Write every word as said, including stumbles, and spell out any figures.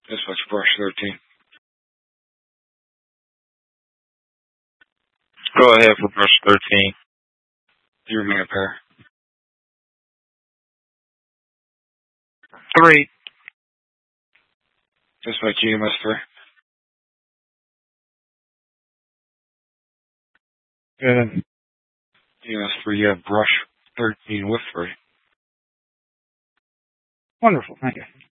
Dispatch brush thirteen. Go ahead for brush thirteen. You're being a pair. Three. Dispatch E M S three. Good. E M S three, you have brush thirteen with three. Wonderful. Thank you.